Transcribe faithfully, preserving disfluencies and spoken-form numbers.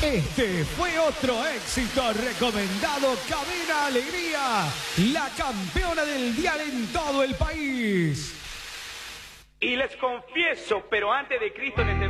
Este fue otro éxito recomendado. Cabina Alegría, la campeona del dial en todo el país. Y les confieso, pero antes de Cristo en este